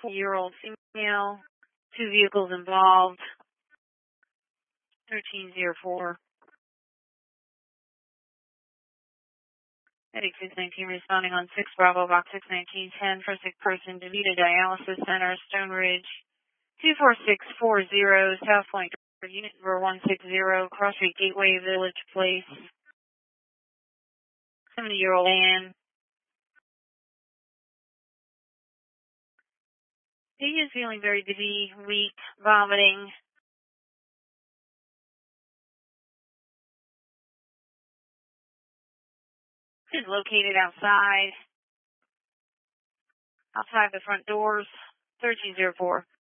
4-year-old female, 2 vehicles involved, 1304. Medic 619 responding on 6 Bravo Box 61910 for sick person, DeVita Dialysis Center, Stone Ridge, 24640, South Point, Unit number 160, Cross Street Gateway, Village Place. 70-year-old man. He is feeling very dizzy, weak, vomiting. Is located outside the front doors, 1304.